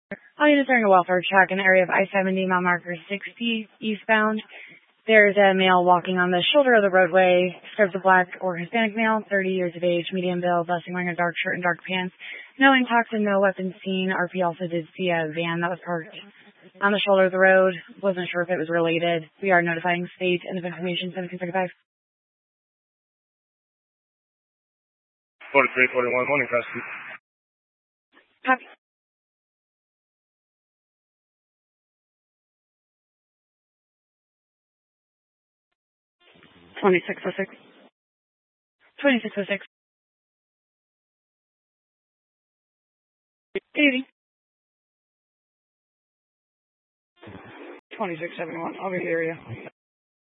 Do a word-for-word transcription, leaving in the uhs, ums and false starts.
All units during a welfare check in the area of I seventy, mile marker sixty, eastbound. There's a male walking on the shoulder of the roadway, serves a black or Hispanic male, thirty years of age, medium build, busting, wearing a dark shirt and dark pants. No intoxicant, no weapons seen. R P also did see a van that was parked on the shoulder of the road. Wasn't sure if it was related. We are notifying state end of information seventeen thirty-five. forty-three forty-one, morning, Preston. Copy. twenty-six oh six. twenty-six oh six. Good evening. twenty-six seventy-one. I'll be here, yeah.